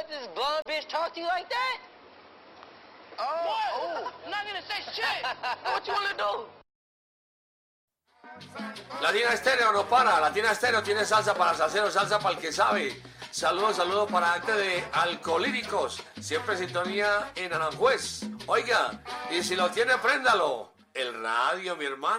let this blonde bitch talk to you like that? What? I'm not gonna say shit. What you wanna do? Latina Estéreo no para. Latina Estéreo tiene salsa para salsero, salsa para el que sabe. Saludos para gente de Alcolíricos. Siempre en sintonía en Aranjuez. Oiga, y si lo tiene, préndalo. El radio, mi hermano.